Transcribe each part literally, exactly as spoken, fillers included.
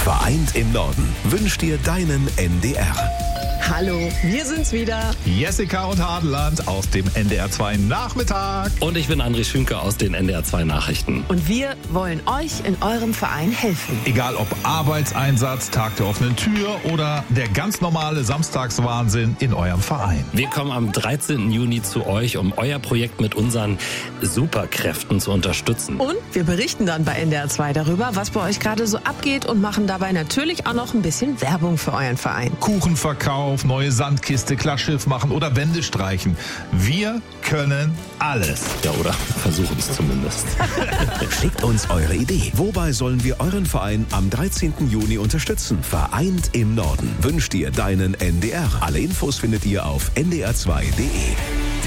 Vereint im Norden wünscht dir deinen N D R. Hallo, wir sind's wieder. Jessica und Hadeland aus dem N D R zwei Nachmittag. Und ich bin André Schünke aus den N D R zwei Nachrichten. Und wir wollen euch in eurem Verein helfen. Egal ob Arbeitseinsatz, Tag der offenen Tür oder der ganz normale Samstagswahnsinn in eurem Verein. Wir kommen am dreizehnten Juni zu euch, um euer Projekt mit unseren Superkräften zu unterstützen. Und wir berichten dann bei N D R zwei darüber, was bei euch gerade so abgeht und machen dabei natürlich auch noch ein bisschen Werbung für euren Verein. Kuchenverkauf, neue Sandkiste, Klarschiff machen oder Wände streichen. Wir können alles. Ja, oder versuchen es zumindest. Schickt uns eure Idee. Wobei sollen wir euren Verein am dreizehnten Juni unterstützen? Vereint im Norden wünscht dir deinen N D R. Alle Infos findet ihr auf n d r zwei punkt d e.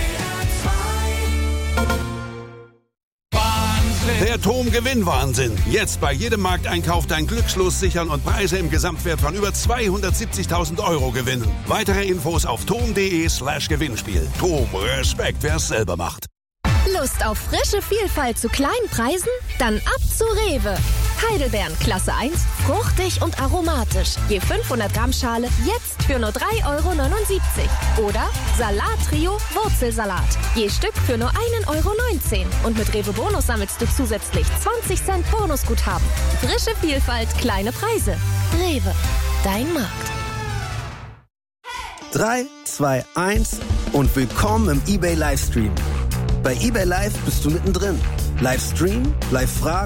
Der T O M Gewinnwahnsinn. Jetzt bei jedem Markteinkauf dein Glückslos sichern und Preise im Gesamtwert von über zweihundertsiebzigtausend Euro gewinnen. Weitere Infos auf tom.de slash Gewinnspiel. T O M, Respekt, wer es selber macht. Lust auf frische Vielfalt zu kleinen Preisen? Dann ab zu Rewe. Heidelbeeren Klasse eins, fruchtig und aromatisch. Je fünfhundert Gramm Schale jetzt für nur drei Euro neunundsiebzig. Oder Salat-Trio Wurzelsalat. Je Stück für nur ein Euro neunzehn. Und mit Rewe Bonus sammelst du zusätzlich zwanzig Cent Bonusguthaben. Frische Vielfalt, kleine Preise. Rewe, dein Markt. drei, zwei, eins und willkommen im eBay Livestream. Bei eBay Live bist du mittendrin. Livestream, Live-Fragen